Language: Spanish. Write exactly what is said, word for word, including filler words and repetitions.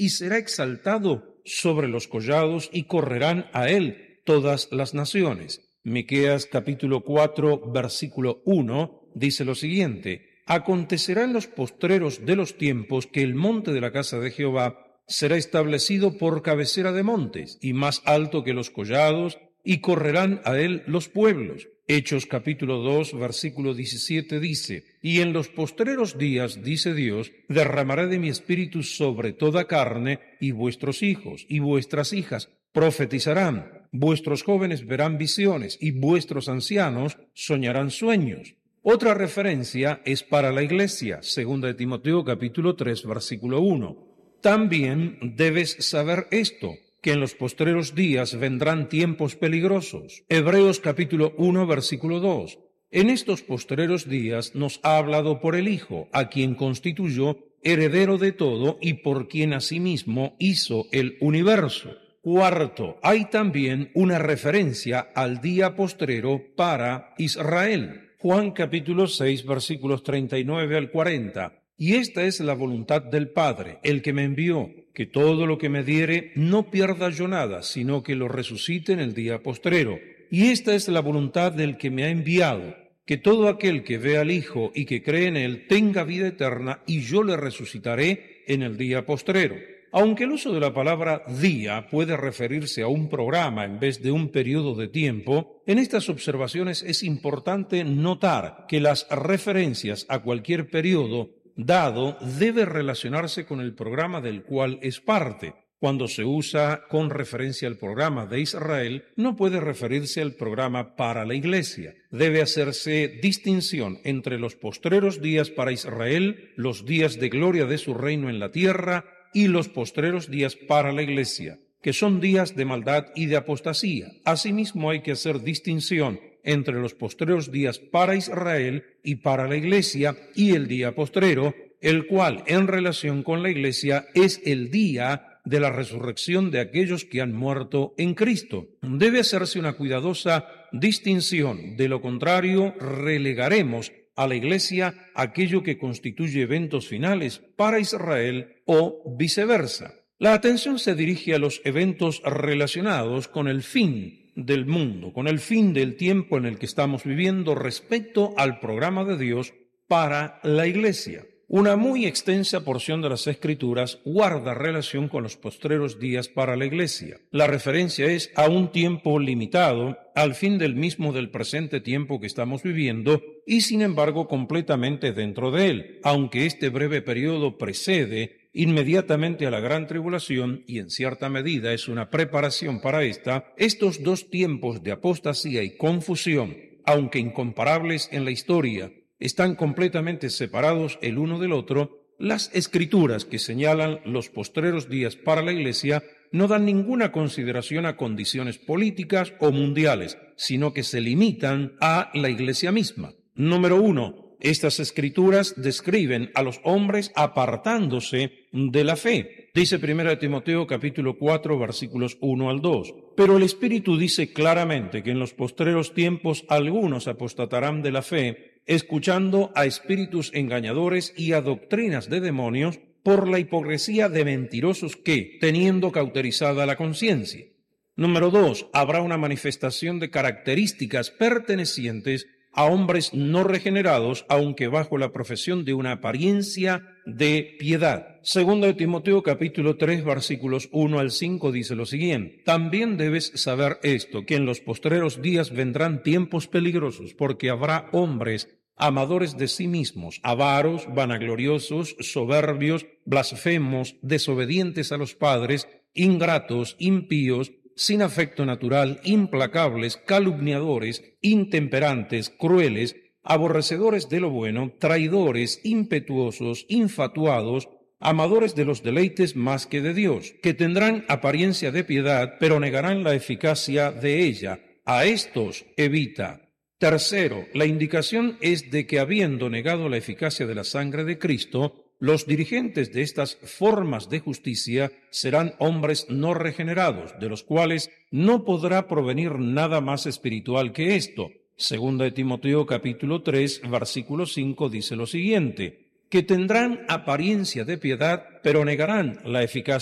y será exaltado sobre los collados y correrán a él todas las naciones. Miqueas capítulo cuatro, versículo uno dice lo siguiente: acontecerá en los postreros de los tiempos que el monte de la casa de Jehová será establecido por cabecera de montes y más alto que los collados, y correrán a él los pueblos. Hechos capítulo dos, versículo diecisiete dice: y en los postreros días, dice Dios, derramaré de mi espíritu sobre toda carne, y vuestros hijos y vuestras hijas profetizarán, vuestros jóvenes verán visiones, y vuestros ancianos soñarán sueños. Otra referencia es para la iglesia, segunda de Timoteo capítulo tres, versículo uno. También debes saber esto, que en los postreros días vendrán tiempos peligrosos. Hebreos capítulo uno, versículo dos. En estos postreros días nos ha hablado por el Hijo, a quien constituyó heredero de todo y por quien asimismo hizo el universo. Cuarto, hay también una referencia al día postrero para Israel. Juan capítulo seis, versículos treinta y nueve al cuarenta. Y esta es la voluntad del Padre, el que me envió, que todo lo que me diere no pierda yo nada, sino que lo resucite en el día postrero. Y esta es la voluntad del que me ha enviado, que todo aquel que ve al Hijo y que cree en él tenga vida eterna, y yo le resucitaré en el día postrero. Aunque el uso de la palabra día puede referirse a un programa en vez de un periodo de tiempo, en estas observaciones es importante notar que las referencias a cualquier periodo dado debe relacionarse con el programa del cual es parte. Cuando se usa con referencia al programa de Israel, no puede referirse al programa para la Iglesia. Debe hacerse distinción entre los postreros días para Israel, los días de gloria de su reino en la tierra, y los postreros días para la Iglesia, que son días de maldad y de apostasía. Asimismo, hay que hacer distinción entre los postreros días para Israel y para la Iglesia y el día postrero, el cual en relación con la Iglesia es el día de la resurrección de aquellos que han muerto en Cristo. Debe hacerse una cuidadosa distinción, de lo contrario relegaremos a la Iglesia aquello que constituye eventos finales para Israel o viceversa. La atención se dirige a los eventos relacionados con el fin del mundo, con el fin del tiempo en el que estamos viviendo respecto al programa de Dios para la Iglesia. Una muy extensa porción de las Escrituras guarda relación con los postreros días para la Iglesia. La referencia es a un tiempo limitado, al fin del mismo del presente tiempo que estamos viviendo, y sin embargo completamente dentro de él, aunque este breve periodo precede inmediatamente a la gran tribulación y en cierta medida es una preparación para esta. Estos dos tiempos de apostasía y confusión, aunque incomparables en la historia, están completamente separados el uno del otro. Las Escrituras que señalan los postreros días para la Iglesia no dan ninguna consideración a condiciones políticas o mundiales, sino que se limitan a la Iglesia misma. Número uno. Estas Escrituras describen a los hombres apartándose de la fe. Dice primera de Timoteo capítulo cuatro versículos uno al dos. Pero el Espíritu dice claramente que en los postreros tiempos algunos apostatarán de la fe, escuchando a espíritus engañadores y a doctrinas de demonios, por la hipocresía de mentirosos que, teniendo cauterizada la conciencia. Número dos. Habrá una manifestación de características pertenecientes a hombres no regenerados, aunque bajo la profesión de una apariencia de piedad. Segunda de Timoteo capítulo tres versículos uno al cinco dice lo siguiente: también debes saber esto, que en los postreros días vendrán tiempos peligrosos, porque habrá hombres amadores de sí mismos, avaros, vanagloriosos, soberbios, blasfemos, desobedientes a los padres, ingratos, impíos, sin afecto natural, implacables, calumniadores, intemperantes, crueles, aborrecedores de lo bueno, traidores, impetuosos, infatuados, amadores de los deleites más que de Dios, que tendrán apariencia de piedad, pero negarán la eficacia de ella. A estos evita. Tercero, la indicación es de que, habiendo negado la eficacia de la sangre de Cristo, los dirigentes de estas formas de justicia serán hombres no regenerados, de los cuales no podrá provenir nada más espiritual que esto. Segunda de Timoteo capítulo tres, versículo cinco dice lo siguiente: que tendrán apariencia de piedad, pero negarán la eficacia